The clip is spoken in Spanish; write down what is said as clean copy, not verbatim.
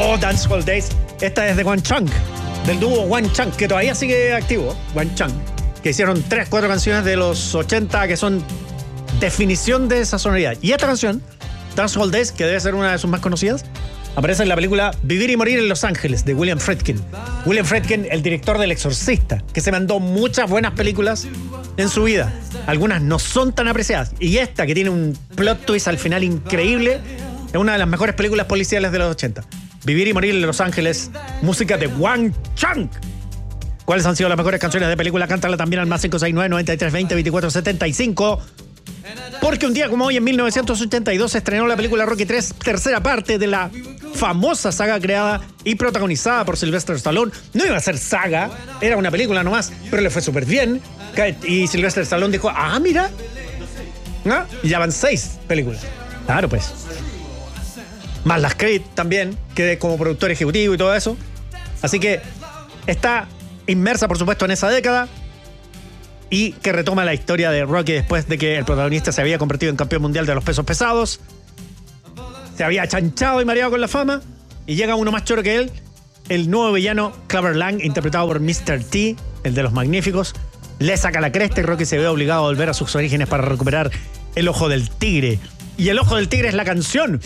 Oh, Dancehall Days. Esta es de One Chunk, del dúo One Chunk, que todavía sigue activo. One Chunk, que hicieron 3-4 canciones de los 80 que son definición de esa sonoridad. Y esta canción, Dancehall Days, que debe ser una de sus más conocidas, aparece en la película Vivir y Morir en Los Ángeles, de William Friedkin. William Friedkin, el director del Exorcista, que se mandó muchas buenas películas en su vida. Algunas no son tan apreciadas. Y esta, que tiene un plot twist al final increíble, es una de las mejores películas policiales de los 80. Vivir y Morir en Los Ángeles, música de One Chunk. ¿Cuáles han sido las mejores canciones de película? Cántala también al más 569-9320-2475. Porque un día como hoy, en 1982, se estrenó la película Rocky III, tercera parte de la famosa saga creada y protagonizada por Sylvester Stallone. No iba a ser saga, era una película nomás, pero le fue súper bien. Y Sylvester Stallone dijo, mira, ¿no? Y ya van 6 películas. Claro, pues. Más las Creed también, que como productor ejecutivo y todo eso. Así que está inmersa, por supuesto, en esa década, y que retoma la historia de Rocky después de que el protagonista se había convertido en campeón mundial de los pesos pesados, se había chanchado y mareado con la fama, y llega uno más choro que él, el nuevo villano Clubber Lang, interpretado por Mr. T, el de los Magníficos. Le saca la cresta y Rocky se ve obligado a volver a sus orígenes para recuperar el Ojo del Tigre. Y el Ojo del Tigre es la canción